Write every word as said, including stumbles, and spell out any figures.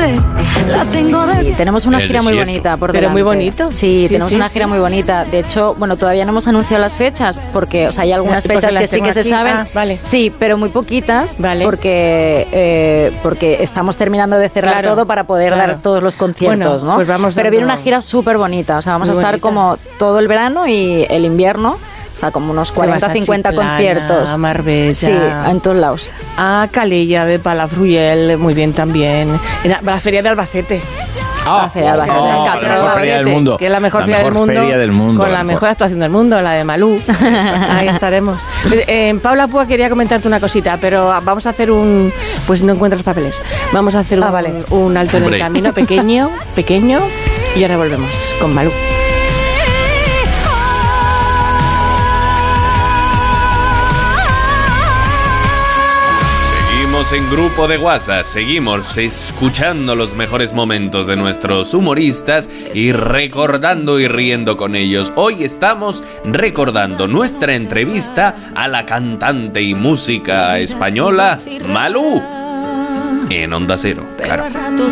mente, la tengo de... Y tenemos una El gira muy desierto. bonita por Pero delante. muy bonito. Sí, Sí, tenemos sí, una sí. gira muy bonita. De hecho, bueno, todavía no hemos anunciado las fechas porque, o sea, hay algunas Porque fechas las que sí tengo que se aquí. saben. Ah, vale. Sí, pero muy poquitas. Vale. Porque eh, porque estamos terminando de cerrar Claro, todo para poder claro. dar todos los conciertos, Bueno, ¿no? pues vamos pero dando- viene una gira súper bonita. O sea, vamos Muy a estar bonita. como todo el verano y el invierno. O sea, como unos Te vas cuarenta, a cincuenta Chiclana, conciertos. a Marbella. Sí, en todos lados. A Calella de Palafruyel, muy bien también. En la, la feria de Albacete. Ah, La feria de Albacete. oh, El la Capri mejor feria del mundo. Que es la mejor, La feria, mejor del mundo, feria del mundo. con la mejor actuación del mundo, la de Malú. Ahí estaremos. Eh, Paula Púa quería comentarte una cosita, pero vamos a hacer un... Pues no encuentro los papeles. Vamos a hacer un, Ah, vale. un alto en el Hombre. camino, pequeño, pequeño, y ahora volvemos con Malú. Seguimos en Grupo de WhatsApp, seguimos escuchando los mejores momentos de nuestros humoristas y recordando y riendo con ellos. Hoy estamos recordando nuestra entrevista a la cantante y música española Malú en Onda Cero, Pero claro. a ratos